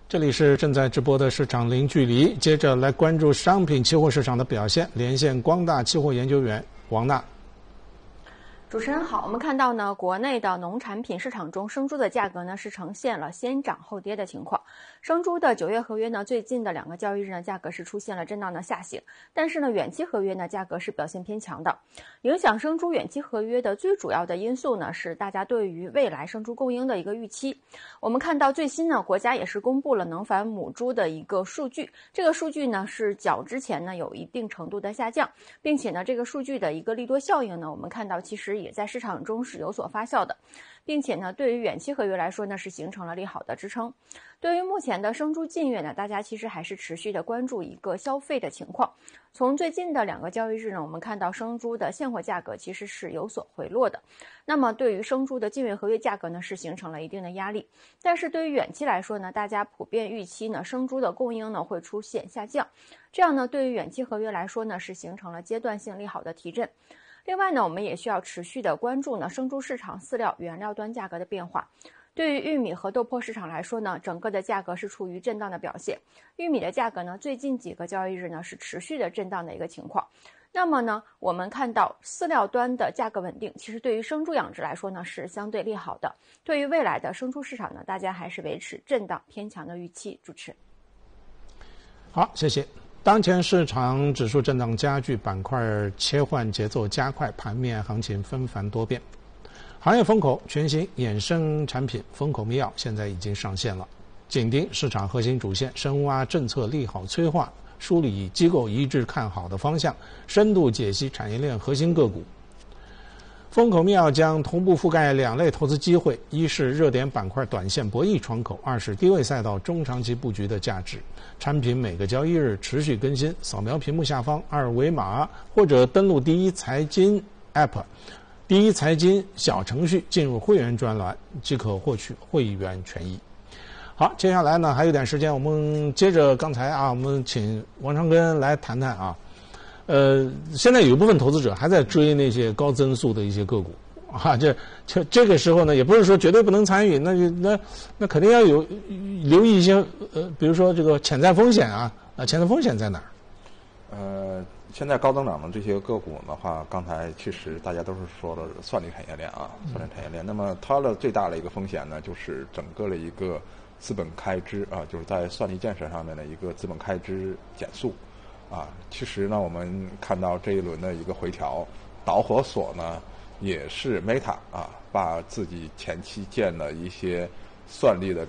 这里是正在直播的市场零距离，接着来关注商品期货市场的表现。连线光大期货研究员王娜。 主持人好，我们看到呢，国内的农产品市场中，生猪的价格呢是呈现了先涨后跌的情况。生猪的9月合约呢，最近的2个交易日呢，价格是出现了震荡的下行，但是呢，远期合约呢，价格是表现偏强的。影响生猪远期合约的最主要的因素呢，是大家对于未来生猪供应的一个预期。我们看到最新呢，国家也是公布了能繁母猪的一个数据，这个数据呢是较之前呢有一定程度的下降，并且呢，这个数据的一个利多效应呢，我们看到其实也在市场中是有所发酵的，并且呢，对于远期合约来说呢，是形成了利好的支撑。对于目前的生猪近月呢，大家其实还是持续的关注一个消费的情况。从最近的2个交易日呢，我们看到生猪的现货价格其实是有所回落的。那么对于生猪的近月合约价格呢，是形成了一定的压力。但是对于远期来说呢，大家普遍预期呢，生猪的供应呢会出现下降，这样呢，对于远期合约来说呢，是形成了阶段性利好的提振。另外呢，我们也需要持续的关注呢生猪市场饲料原料端价格的变化。对于玉米和豆粕市场来说呢，整个的价格是处于震荡的表现。玉米的价格呢，最近几个交易日呢是持续的震荡的一个情况。那么呢，我们看到饲料端的价格稳定，其实对于生猪养殖来说呢是相对利好的。对于未来的生猪市场呢，大家还是维持震荡偏强的预期。主持人， 好，谢谢。当前市场指数震荡加剧，板块切换节奏加快，盘面行情纷繁多变。行业风口全新衍生产品风口密钥现在已经上线了，紧盯市场核心主线，深挖政策利好催化，梳理机构一致看好的方向，深度解析产业链核心个股。风口密钥将同步覆盖2类投资机会，一是热点板块短线博弈窗口，二是低位赛道中长期布局的价值。产品每个交易日持续更新，扫描屏幕下方2维码或者登录第一财经 App、第一财经小程序进入会员专栏即可获取会员权益。好，接下来呢还有点时间，我们接着刚才我们请王长根来谈谈啊。现在有一部分投资者还在追那些高增速的一些个股啊，这个时候呢，也不是说绝对不能参与，那肯定要留意一些比如说这个潜在风险潜在风险在哪儿？ 现在高增长的这些个股的话，刚才其实大家都是说的算力产业链算力产业链。那么它的最大的一个风险呢，就是整个的一个资本开支就是在算力建设上面的一个资本开支减速。其实呢，我们看到这一轮的一个回调，导火索呢也是 Meta 把自己前期建的一些算力的